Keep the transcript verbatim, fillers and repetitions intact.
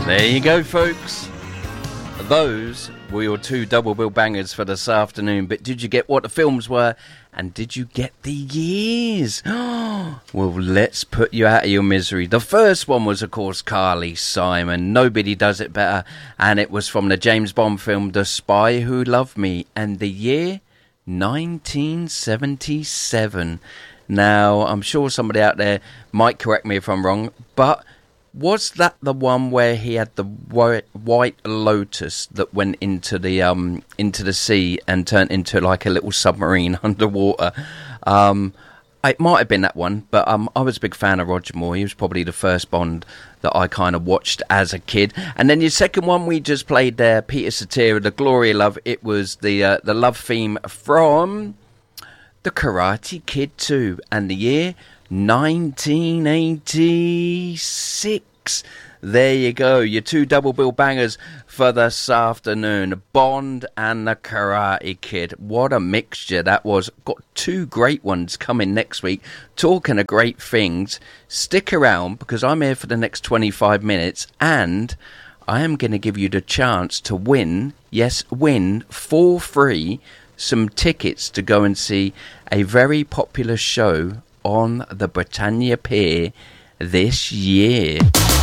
There you go, folks. Those were your two double bill bangers for this afternoon. But did you get what the films were? And did you get the years? Well, let's put you out of your misery. The first one was, of course, Carly Simon. Nobody does it better. And it was from the James Bond film, The Spy Who Loved Me. And the year, nineteen seventy-seven. Now, I'm sure somebody out there might correct me if I'm wrong, but was that the one where he had the white, white Lotus that went into the um into the sea and turned into like a little submarine underwater? Um, it might have been that one, but um, I was a big fan of Roger Moore. He was probably the first Bond that I kind of watched as a kid. And then your second one we just played there, Peter Cetera, The Glory of Love. It was the uh, the love theme from The Karate Kid two, and the year nineteen eighty-six. There you go, your two double bill bangers for this afternoon, Bond and The Karate Kid. What a mixture that was. Got two great ones coming next week, talking of great things. Stick around, because I'm here for the next twenty-five minutes, and I am going to give you the chance to win, yes, win for free, some tickets to go and see a very popular show on the Britannia Pier this year.